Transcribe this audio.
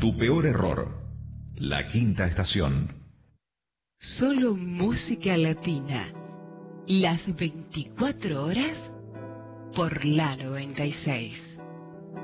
Tu peor error. La quinta estación. Solo música latina. Las 24 horas por la 96.